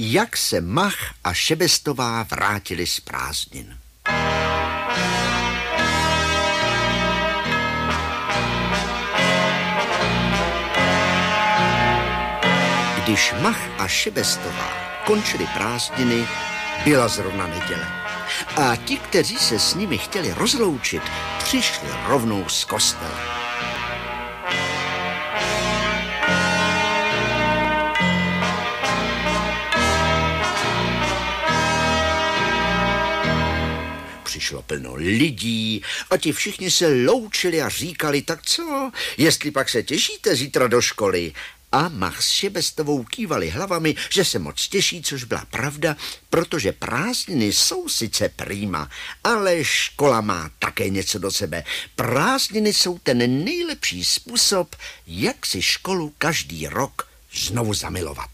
Jak se Mach a Šebestová vrátili z prázdnin. Když Mach a Šebestová končili prázdniny, byla zrovna neděle. A ti, kteří se s nimi chtěli rozloučit, přišli rovnou z kostela. Přišlo plno lidí a ti všichni se loučili a říkali, tak co, jestli pak se těšíte zítra do školy? A Mach s Šebestovou kývali hlavami, že se moc těší, což byla pravda, protože prázdniny jsou sice prýma, ale škola má také něco do sebe. Prázdniny jsou ten nejlepší způsob, jak si školu každý rok znovu zamilovat.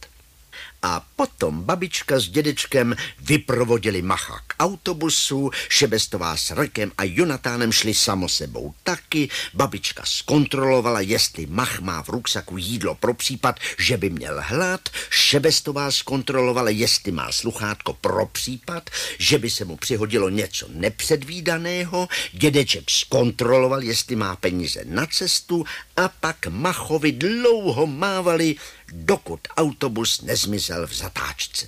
A potom babička s dědečkem vyprovodili Macha k autobusu, Šebestová s Rekem a Jonatánem šli samo sebou taky. Babička zkontrolovala, jestli Mach má v ruksaku jídlo pro případ, že by měl hlad. Šebestová zkontrolovala, jestli má sluchátko pro případ, že by se mu přihodilo něco nepředvídaného. Dědeček zkontroloval, jestli má peníze na cestu a pak Machovi dlouho mávali, dokud autobus nezmizel v zatáčce.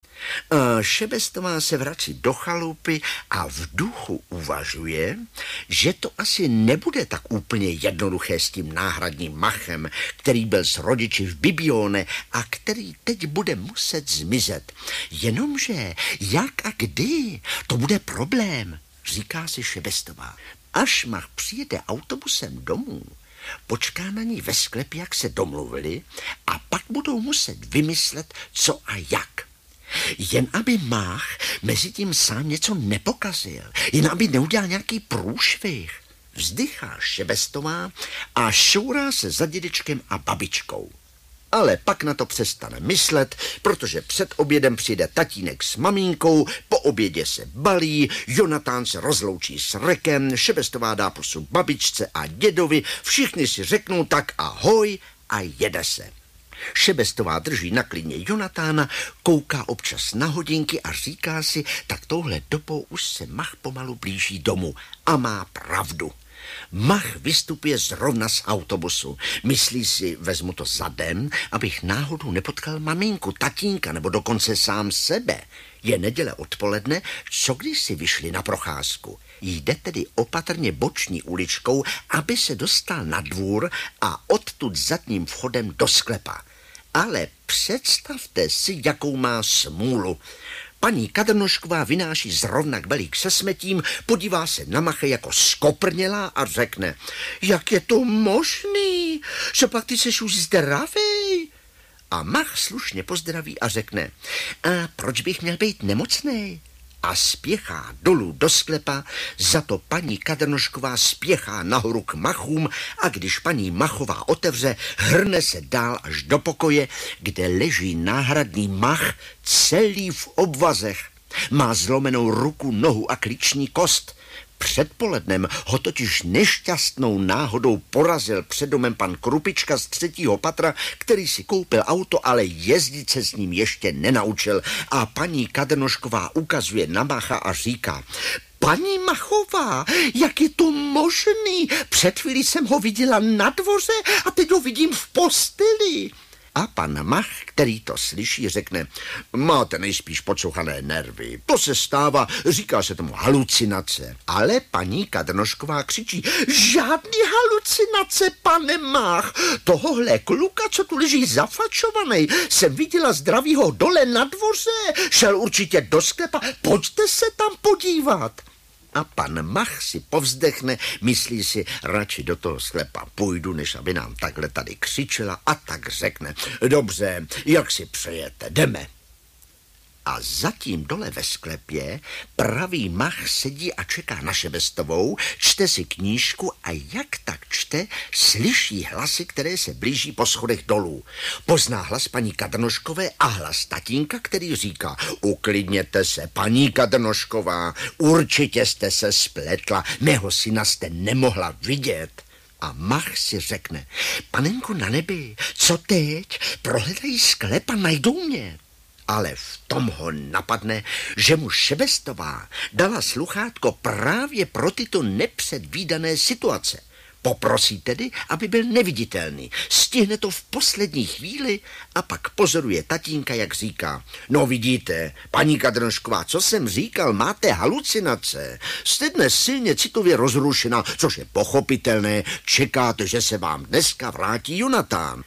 A Šebestová se vrací do chalupy a v duchu uvažuje, že to asi nebude tak úplně jednoduché s tím náhradním Machem, který byl s rodiči v Bibione a který teď bude muset zmizet. Jenomže jak a kdy, to bude problém, říká si Šebestová. Až Mach přijede autobusem domů, počká na ní ve sklepě, jak se domluvili, a pak budou muset vymyslet, co a jak. Jen aby Mach mezi tím sám něco nepokazil, jen aby neudělal nějaký průšvih. Vzdychá Šebestová a šourá se za dědečkem a babičkou. Ale pak na to přestane myslet, protože před obědem přijde tatínek s mamínkou, po obědě se balí, Jonatán se rozloučí s Rekem, Šebestová dá pusu babičce a dědovi, všichni si řeknou tak ahoj a jede se. Šebestová drží na klíně Jonatána, kouká občas na hodinky a říká si, tak touhle dobou už se Mach pomalu blíží domů a má pravdu. Mach vystupuje zrovna z autobusu. Myslí si, vezmu to zadem, abych náhodou nepotkal maminku, tatínka nebo dokonce sám sebe. Je neděle odpoledne, co když si vyšli na procházku. Jde tedy opatrně boční uličkou, aby se dostal na dvůr a odtud zadním vchodem do sklepa. Ale představte si, jakou má smůlu. Paní Kadrnošková vynáší zrovna kbelík se smetím, podívá se na Mache jako skoprnělá a řekne, jak je to možný, že pak ty seš už zdravý? A Mach slušně pozdraví a řekne, a proč bych měl být nemocnej? A spěchá dolů do sklepa, za to paní Kadrnošková spěchá nahoru k Machům a když paní Machová otevře, hrne se dál až do pokoje, kde leží náhradní Mach celý v obvazech. Má zlomenou ruku, nohu a klíční kost. Předpolednem ho totiž nešťastnou náhodou porazil před domem pan Krupička z 3. patra, který si koupil auto, ale jezdit se s ním ještě nenaučil. A paní Kadrnošková ukazuje na Macha a říká, paní Machová, jak je to možný? Před chvílí jsem ho viděla na dvoře a teď ho vidím v posteli. A pan Mach, který to slyší, řekne, máte nejspíš počouchané nervy, to se stává, říká se tomu halucinace. Ale paní Kadrnošková křičí, žádný halucinace, pane Mach, tohohle kluka, co tu leží zafačovaný, jsem viděla zdravýho dole na dvoře, šel určitě do sklepa, pojďte se tam podívat. A pan Mach si povzdechne, myslí si, radši do toho sklepa půjdu, než aby nám takhle tady křičela, a tak řekne, dobře, jak si přejete, jdeme. A zatím dole ve sklepě pravý Mach sedí a čeká na Šebestovou, čte si knížku a jak tak čte, slyší hlasy, které se blíží po schodech dolů. Pozná hlas paní Kadrnoškové a hlas tatínka, který říká, uklidněte se, paní Kadrnošková, určitě jste se spletla, mého syna jste nemohla vidět. A Mach si řekne, panenko na nebi, co teď? Prohledají sklep a najdou mě. Ale v tom ho napadne, že mu Šebestová dala sluchátko právě pro tyto nepředvídané situace. Poprosí tedy, aby byl neviditelný. Stihne to v poslední chvíli a pak pozoruje tatínka, jak říká: no vidíte, paní Kadrnošková, co jsem říkal, máte halucinace. Jste dnes silně citově rozrušená, což je pochopitelné. Čekáte, že se vám dneska vrátí Jonatán.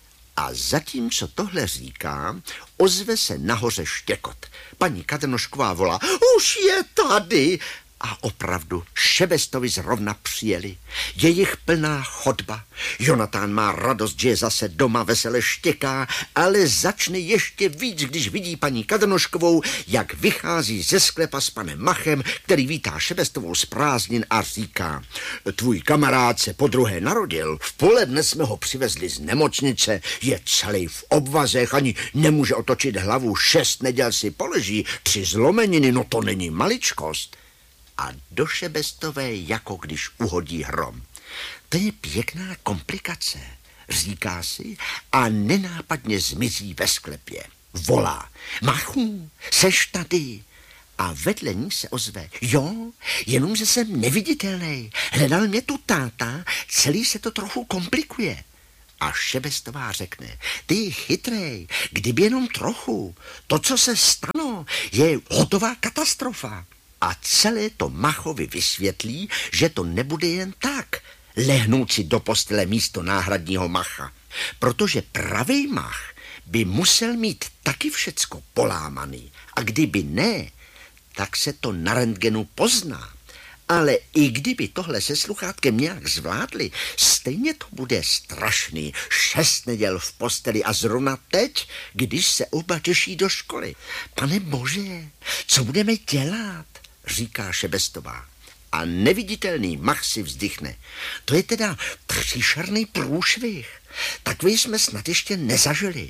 A zatímco tohle říká, ozve se nahoře štěkot. Paní Kadrnošková volá: už je tady! A opravdu Šebestovi zrovna přijeli. Jejich plná chodba. Jonatán má radost, že je zase doma, vesele štěká, ale začne ještě víc, když vidí paní Kadrnoškovou, jak vychází ze sklepa s panem Machem, který vítá Šebestovou z prázdnin a říká: tvůj kamarád se podruhé narodil. V poledne jsme ho přivezli z nemocnice, je celý v obvazech, ani nemůže otočit hlavu, 6 neděl si poleží, 3 zlomeniny, no to není maličkost. A do Šebestové, jako když uhodí hrom. To je pěkná komplikace, říká si a nenápadně zmizí ve sklepě. Volá: Machu, seš tady? A vedle ní se ozve: jo, jenomže jsem neviditelný. Hledal mě tu táta, celý se to trochu komplikuje. A Šebestová řekne: ty chytrej, kdyby jenom trochu. To, co se stalo, je hotová katastrofa. A celé to Machovi vysvětlí, že to nebude jen tak lehnout si do postele místo náhradního Macha, protože pravej Mach by musel mít taky všecko polámaný a kdyby ne, tak se to na rentgenu pozná. Ale i kdyby tohle se sluchátkem nějak zvládli, stejně to bude strašný. 6 neděl v posteli a zrovna teď, když se oba těší do školy. Pane Bože, co budeme dělat? Říká Šebestová. A neviditelný Mach si vzdychne: to je teda příšerný průšvih. Takový jsme snad ještě nezažili.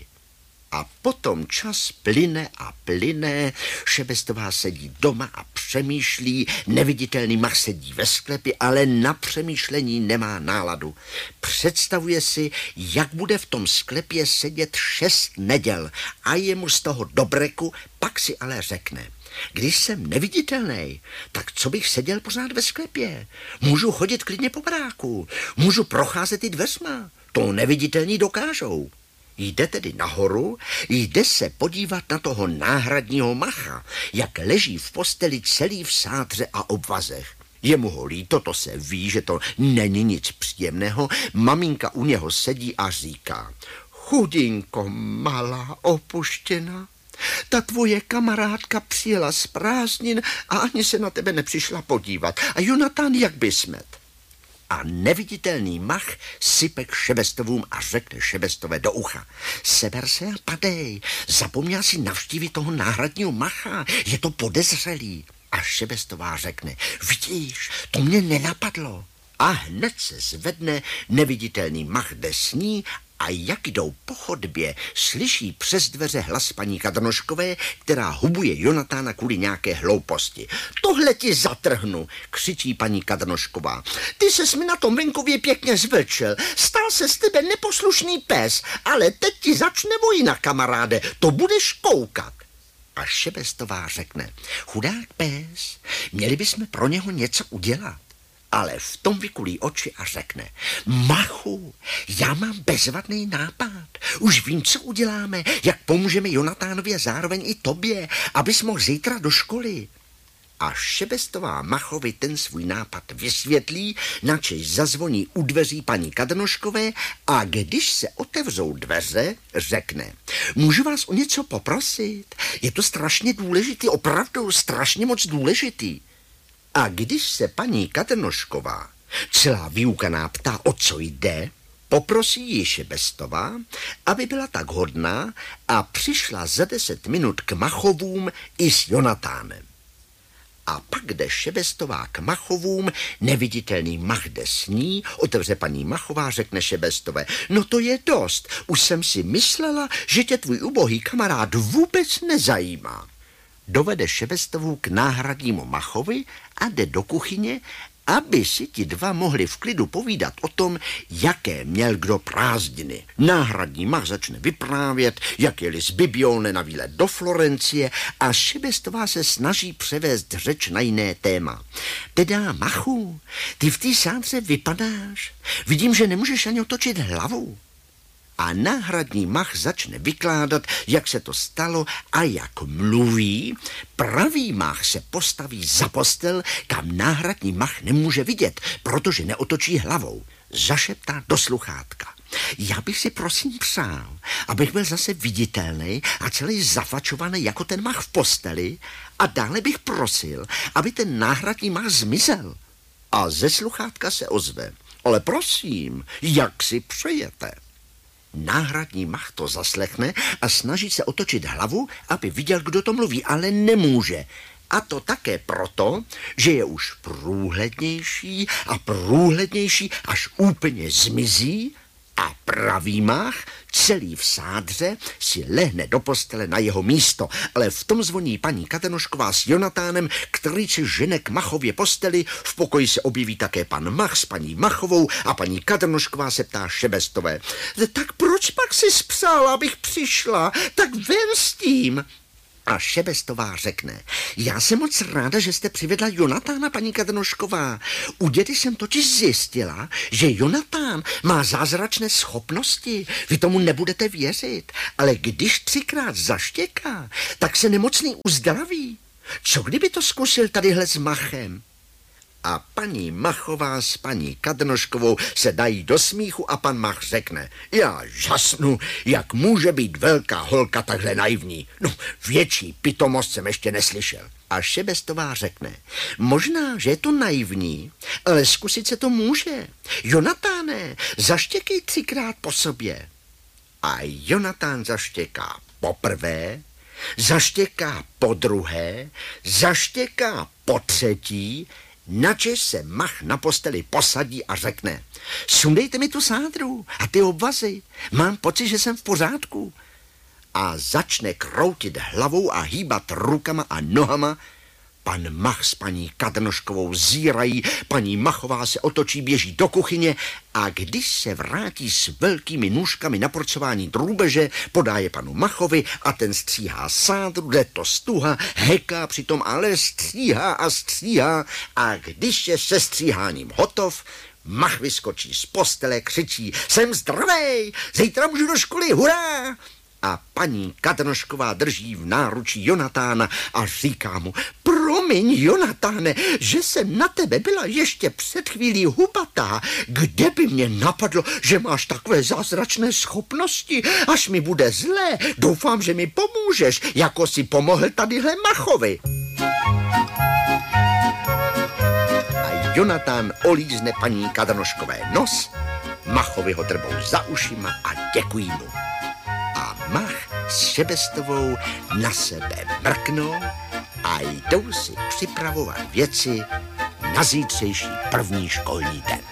A potom čas plyne a plyne, Šebestová sedí doma a přemýšlí, neviditelný Mach sedí ve sklepě, ale na přemýšlení nemá náladu. Představuje si, jak bude v tom sklepě sedět 6 neděl a je mu z toho dobreku, pak si ale řekne: když jsem neviditelný, tak co bych seděl pořád ve sklepě? Můžu chodit klidně po baráku, můžu procházet i dveřma, to neviditelní dokážou. Jde tedy nahoru, jde se podívat na toho náhradního Macha, jak leží v posteli celý v sádře a obvazech. Je mu ho líto, to se ví, že to není nic příjemného. Maminka u něho sedí a říká: chudinko malá opuštěna, ta tvoje kamarádka přijela z prázdnin a ani se na tebe nepřišla podívat. A Jonatán jak by smet? A neviditelný Mach sype k Šebestovům a řekne Šebestové do ucha: seber se a padej, zapomněl si navštívit toho náhradního Macha, je to podezřelý. A Šebestová řekne: vidíš, to mě nenapadlo. A hned se zvedne, neviditelný Mach jde s ní a jak jdou po chodbě, slyší přes dveře hlas paní Kadrnoškové, která hubuje Jonatána kvůli nějaké hlouposti. Tohle ti zatrhnu, křičí paní Kadrnošková. Ty ses mi na tom venkově pěkně zvlčel, stal se z tebe neposlušný pes, ale teď ti začne vojna, kamaráde, to budeš koukat. A Šebestová řekne: chudák pes, měli bychom pro něho něco udělat. Ale v tom vykulí oči a řekne: Machu, já mám bezvadný nápad. Už vím, co uděláme, jak pomůžeme Jonatánovi a zároveň i tobě, abys mohl zítra do školy. A Šebestová Machovi ten svůj nápad vysvětlí, načež zazvoní u dveří paní Kadrnoškové a když se otevřou dveře, řekne: můžu vás o něco poprosit? Je to strašně důležitý, opravdu strašně moc důležitý. A když se paní Kadrnošková, celá vyukaná, ptá, o co jde, poprosí ji Šebestová, aby byla tak hodná a přišla za 10 minut k Machovům i s Jonatánem. A pak jde Šebestová k Machovům, neviditelný Mach jde s ní, otevře paní Machová, řekne Šebestové: no to je dost, už jsem si myslela, že tě tvůj ubohý kamarád vůbec nezajímá. Dovede Šebestovu k náhradnímu Machovi a jde do kuchyně aby si ti dva mohli v klidu povídat o tom, jaké měl kdo prázdniny. Náhradní mach začne vyprávět, jak jeli z Bibione na výlet do Florencie a Šebestová se snaží převést řeč na jiné téma. Teda, Machu, ty v té sádře vypadáš. Vidím, že nemůžeš ani otočit hlavu. A náhradní mach začne vykládat, jak se to stalo a jak mluví. Pravý mach se postaví za postel, kam náhradní mach nemůže vidět, protože neotočí hlavou. Zašeptá do sluchátka. Já bych si prosím přál, abych byl zase viditelný a celý zafačovaný jako ten mach v posteli a dále bych prosil, aby ten náhradní mach zmizel. A ze sluchátka se ozve. Ale prosím, jak si přejete? Náhradní mach to zaslechne a snaží se otočit hlavu, aby viděl, kdo to mluví, ale nemůže. A to také proto, že je už průhlednější a průhlednější, až úplně zmizí a pravý mach, celý v sádře, si lehne do postele na jeho místo. Ale v tom zvoní paní Kadenošková s Jonatánem, který si žene k Machově posteli. V pokoji se objeví také pan Mach s paní Machovou a paní Kadenošková se ptá Šebestové. Tak proč pak si spřál, abych přišla? Tak ven s tím. A Šebestová řekne, já jsem moc ráda, že jste přivedla Jonatána, paní Kadenošková. U dědy jsem totiž zjistila, že Jonatán má zázračné schopnosti. Vy tomu nebudete věřit, ale když 3krát zaštěká, tak se nemocný uzdraví. Co kdyby to zkusil tadyhle s Machem? A paní Machová s paní Kadenoškovou se dají do smíchu a pan Mach řekne, já žasnu, jak může být velká holka takhle naivní. No, větší pitomost jsem ještě neslyšel. A Šebestová řekne, možná, že je to naivní, ale zkusit se to může. Jonatáne, zaštěkej 3krát po sobě. A Jonatán zaštěká poprvé, zaštěká podruhé, zaštěká potřetí, načež se Mach na posteli posadí a řekne, sundejte mi tu sádru a ty obvazy, mám pocit, že jsem v pořádku. A začne kroutit hlavou a hýbat rukama a nohama. Pan Mach s paní Kadenoškovou zírají, paní Machová se otočí, běží do kuchyně a když se vrátí s velkými nůžkami na porcování drůbeže, podá je panu Machovi a ten stříhá sádru, jde to stuha, heká přitom, ale stříhá a stříhá a když je se stříháním hotov, Mach vyskočí z postele, křičí, jsem zdravej, zítra můžu do školy, hurá! A paní Kadenošková drží v náručí Jonatána a říká mu, promiň, Jonatáne, že jsem na tebe byla ještě před chvílí hubatá. Kde by mě napadlo, že máš takové zázračné schopnosti? Až mi bude zlé, doufám, že mi pomůžeš, jako si pomohl tadyhle Machovi. A Jonatán olízne paní Kadenoškové nos, Machovi ho drbou za ušima a děkují mu. Mach s Šebestovou na sebe mrknou a jdou si připravovat věci na zítřejší první školní den.